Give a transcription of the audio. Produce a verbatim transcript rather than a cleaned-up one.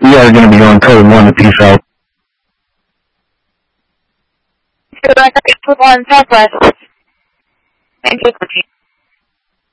We are going to be going code one to peace out. Code one Southwest. Thank you.